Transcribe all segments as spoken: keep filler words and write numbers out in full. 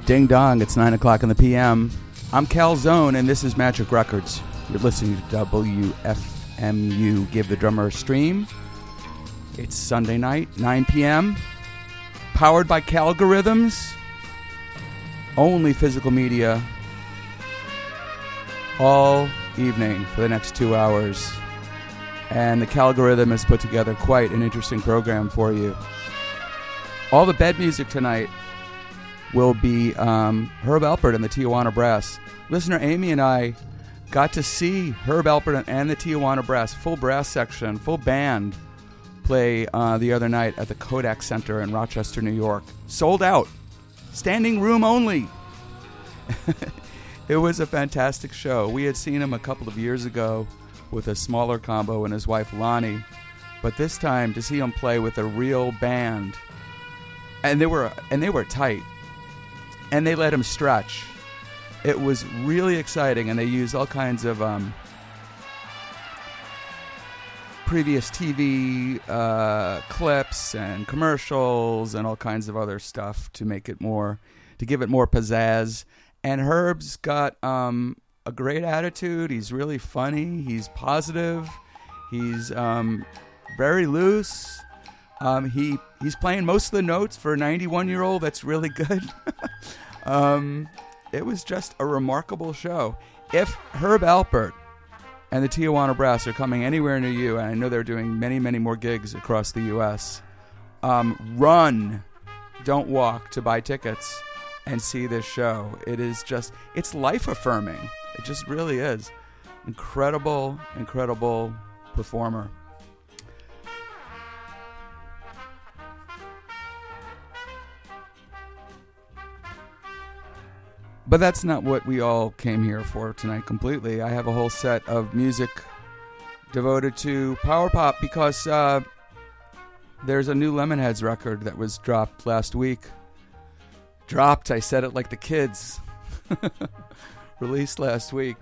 Ding dong, it's nine o'clock in the P M. I'm Cal Zone, and this is Magic Records. You're listening to W F M U, Give the Drummer a Stream. It's Sunday night, nine p.m. Powered by Calgorithms. Only physical media. All evening for the next two hours. And the Calgorithm has put together quite an interesting program for you. All the bed music tonight will be um, Herb Alpert and the Tijuana Brass. Listener Amy and I got to see Herb Alpert and the Tijuana Brass, full brass section, full band, play uh, the other night at the Kodak Center in Rochester, New York. Sold out. Standing room only. It was a fantastic show. We had seen him a couple of years ago with a smaller combo and his wife Lonnie, but this time to see him play with a real band, and they were and they were tight, and they let him stretch. It was really exciting, and they used all kinds of um, previous T V uh, clips and commercials and all kinds of other stuff to make it more, to give it more pizzazz. And Herb's got um, a great attitude. He's really funny. He's positive. He's um, very loose. Um, he he's playing most of the notes for a ninety-one-year-old. That's really good. um, it was just a remarkable show. If Herb Alpert and the Tijuana Brass are coming anywhere near you, and I know they're doing many, many more gigs across the U S, um, run, don't walk to buy tickets and see this show. It is just, it's life-affirming. It just really is. Incredible, incredible performer. But that's not what we all came here for tonight completely. I have a whole set of music devoted to power pop because uh, there's a new Lemonheads record that was dropped last week. Dropped, I said it like the kids. Released last week.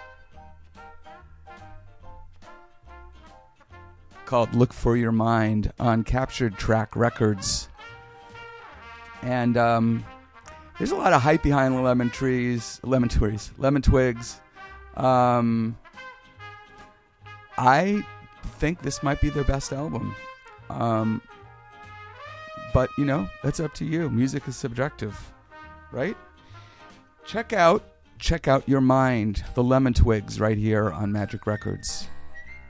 Called Look for Your Mind on Captured Track Records. And um, there's a lot of hype behind the Lemon Trees, Lemon Trees, Lemon Twigs. Um, I think this might be their best album. Um, but, you know, that's up to you. Music is subjective, right? Check out, check out Your Mind, the Lemon Twigs right here on Magic Records.